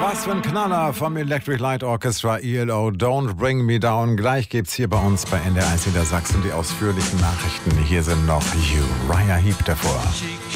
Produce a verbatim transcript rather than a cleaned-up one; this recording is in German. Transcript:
Was für ein Knaller vom Electric Light Orchestra, E L O, Don't Bring Me Down. Gleich gibt's hier bei uns bei N D R eins Niedersachsen die ausführlichen Nachrichten. Hier sind noch Uriah Heep davor.